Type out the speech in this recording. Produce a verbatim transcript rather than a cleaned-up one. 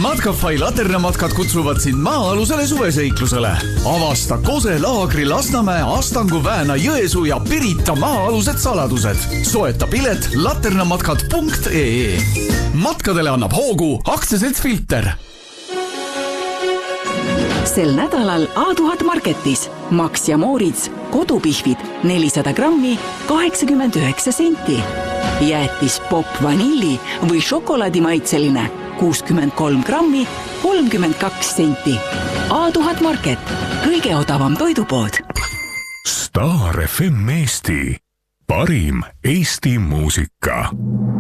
Matkafai laternamatkad kutsuvad sind maa-alusele suveseiklusele. Avasta Kose laagri Lasnamäe, Astangu, Vääna, Jõesuu ja Pirita maa-alused saladused. Soeta pilet laternamatkad punkt ee. Matkadele annab hoogu aktsiaselts Filter. Sel nädalal A tuhat Marketis Max ja Moritz kodupihvid nelisada grammi kaheksakümmend üheksa senti. Jäätis Pop vanilli või šokolaadimaitseline kuuskümmend kolm grammi kolmkümmend kaks senti. A tuhat Market, kõige odavam toidupood. Star F M Eesti, parim Eesti muusika.